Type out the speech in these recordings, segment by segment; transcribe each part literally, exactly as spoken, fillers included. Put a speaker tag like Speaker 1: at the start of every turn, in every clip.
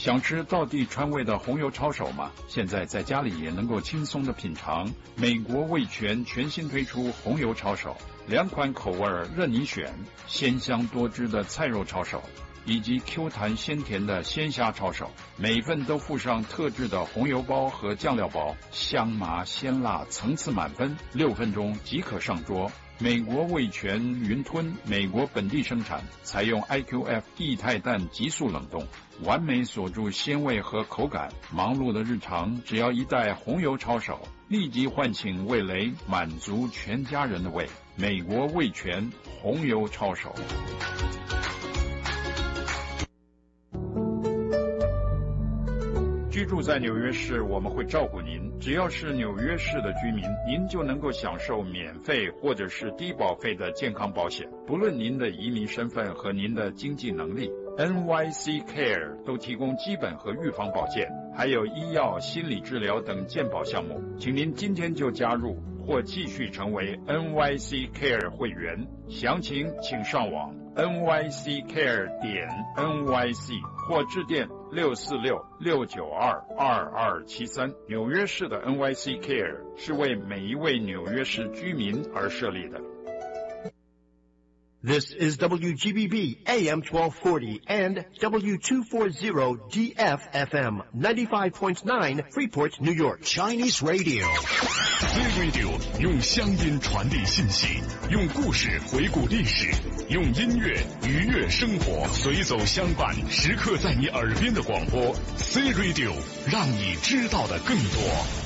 Speaker 1: 想吃道地川味的红油抄手吗？现在在家里也能够轻松的品尝。美国味全全新推出红油抄手，两款口味任你选，鲜香多汁的菜肉抄手，以及 Q 弹鲜甜的鲜虾抄手，每份都附上特制的红油包和酱料包，香麻鲜辣，层次满分，六分钟即可上桌。美国味全云吞，美国本地生产，采用 I Q F 液态氮急速冷冻，完美锁住鲜味和口感。忙碌的日常，只要一袋红油抄手，立即唤醒味蕾，满足全家人的胃。美国味全红油抄手。居住在纽约市，我们会照顾您。只要是纽约市的居民，您就能够享受免费或者是低保费的健康保险，不论您的移民身份和您的经济能力。N Y C Care 都提供基本和预防保健，还有医药、心理治疗等健保项目。请您今天就加入或继续成为 N Y C Care 会员，详情请上网 N Y C care 点 N Y C 或致电六四六六九二二二七三。纽约市的 N Y C Care 是为每一位纽约市居民而设立的。
Speaker 2: This is W G B B A M twelve forty and W two forty D F F M ninety-five point nine Freeport, New York.
Speaker 3: Chinese Radio. C Radio 用乡音传递信息，用故事回顾历史，用音乐愉悦生活，随走相伴，时刻在你耳边的广播 C Radio， 让你知道的更多。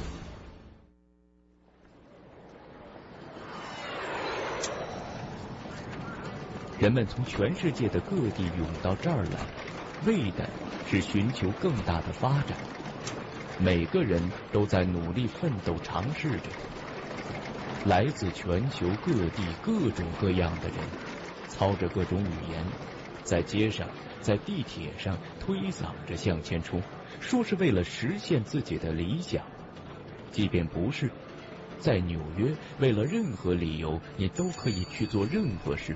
Speaker 4: 人们从全世界的各地涌到这儿来，为的是寻求更大的发展。每个人都在努力奋斗，尝试着。来自全球各地各种各样的人，操着各种语言，在街上，在地铁上推搡着向前冲，说是为了实现自己的理想。即便不是，在纽约，为了任何理由，你都可以去做任何事。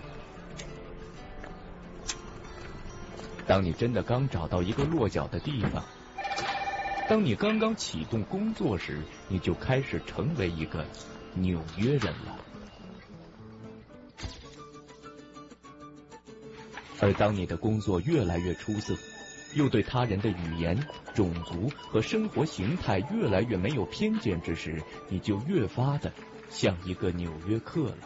Speaker 4: 当你真的刚找到一个落脚的地方，当你刚刚启动工作时，你就开始成为一个纽约人了。而当你的工作越来越出色，又对他人的语言、种族和生活形态越来越没有偏见之时，你就越发的像一个纽约客了。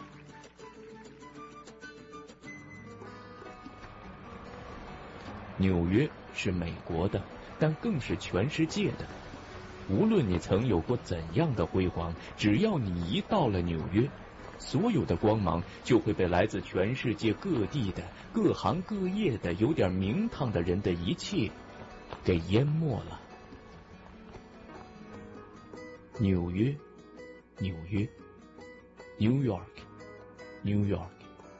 Speaker 4: 纽约是美国的，但更是全世界的。无论你曾有过怎样的辉煌，只要你一到了纽约，所有的光芒就会被来自全世界各地的各行各业的有点名堂的人的一切给淹没了。纽约，纽约 New York New York。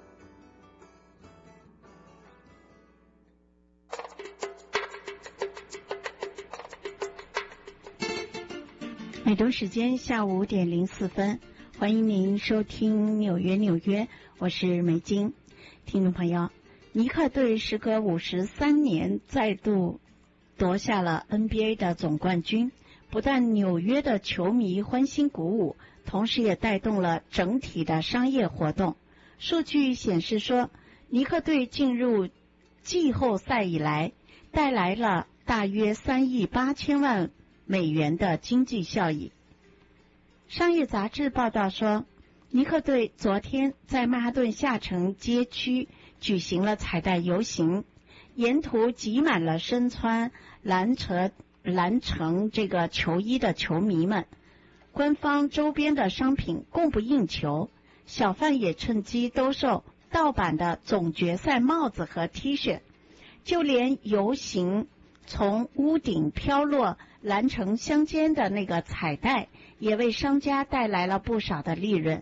Speaker 5: 美东时间下午五点零四分，欢迎您收听纽约纽约，我是美金。听众朋友，尼克队时隔五十三年再度夺下了 N B A 的总冠军，不但纽约的球迷欢欣鼓舞，同时也带动了整体的商业活动。数据显示说，尼克队进入季后赛以来，带来了大约三亿八千万美元的经济效益。商业杂志报道说，尼克队昨天在曼哈顿下城街区举行了彩带游行，沿途挤满了身穿蓝橙蓝橙这个球衣的球迷们。官方周边的商品供不应求，小贩也趁机兜售盗版的总决赛帽子和 T 恤，就连游行从屋顶飘落蓝橙相间的那个彩带，也为商家带来了不少的利润。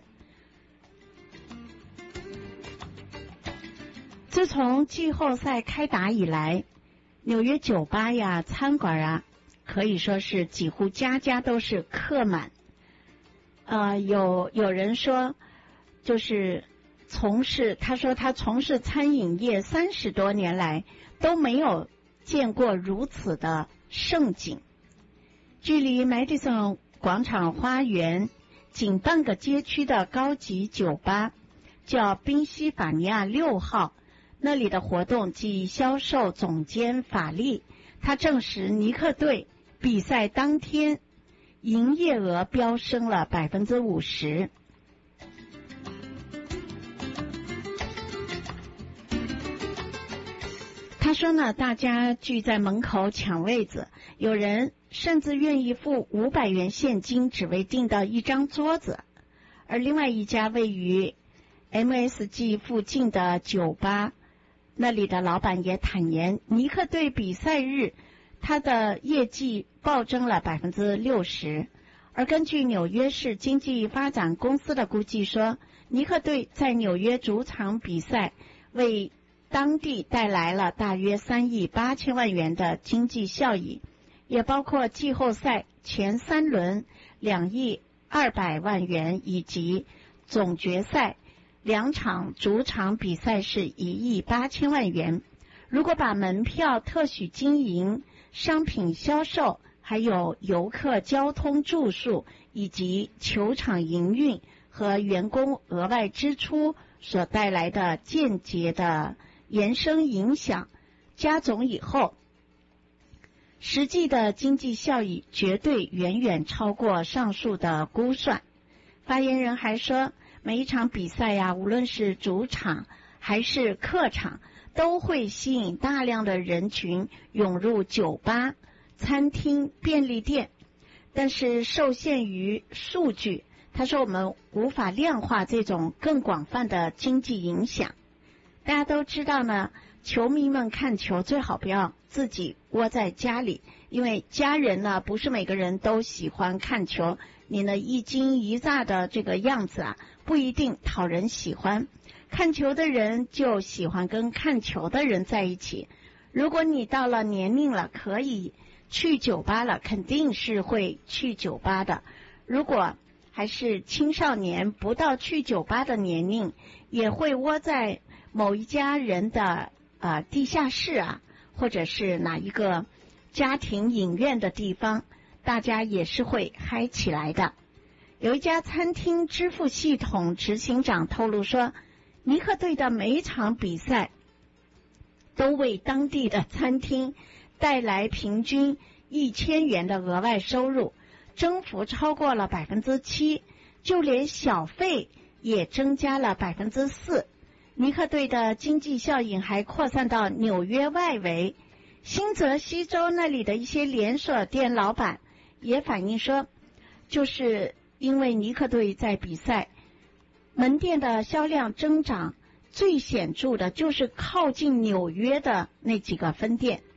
Speaker 5: 自从季后赛开打以来，纽约酒吧呀、餐馆啊，可以说是几乎家家都是客满。呃，有有人说，就是从事，他说他从事餐饮业三十多年来都没有见过如此的盛景。距离 Madison 广场花园仅半个街区的高级酒吧叫宾夕法尼亚六号，那里的活动及销售总监法利，他证实尼克队比赛当天营业额飙升了百分之五十。他说呢，大家聚在门口抢位子，有人甚至愿意付五百元现金，只为订到一张桌子。而另外一家位于 M S G 附近的酒吧，那里的老板也坦言，尼克队比赛日他的业绩暴增了百分之六十。而根据纽约市经济发展公司的估计说，尼克队在纽约主场比赛为当地带来了大约三亿八千万元的经济效益，也包括季后赛前三轮两亿二百万元，以及总决赛两场主场比赛是一亿八千万元。如果把门票、特许经营、商品销售，还有游客交通住宿以及球场营运和员工额外支出所带来的间接的延伸影响加总以后，实际的经济效益绝对远远超过上述的估算。发言人还说，每一场比赛呀、啊，无论是主场还是客场，都会吸引大量的人群涌入酒吧、餐厅、便利店，但是受限于数据，他说我们无法量化这种更广泛的经济影响。大家都知道呢，球迷们看球最好不要自己窝在家里，因为家人呢不是每个人都喜欢看球，你呢一惊一乍的这个样子啊，不一定讨人喜欢。看球的人就喜欢跟看球的人在一起。如果你到了年龄了，可以去酒吧了，肯定是会去酒吧的。如果还是青少年，不到去酒吧的年龄，也会窝在某一家人的呃地下室啊，或者是哪一个家庭影院的地方，大家也是会嗨起来的。有一家餐厅支付系统执行长透露说，尼克队的每一场比赛都为当地的餐厅带来平均一千元的额外收入，增幅超过了百分之七，就连小费也增加了百分之四。尼克队的经济效应还扩散到纽约外围，新泽西州那里的一些连锁店老板也反映说，就是因为尼克队在比赛，门店的销量增长最显著的就是靠近纽约的那几个分店，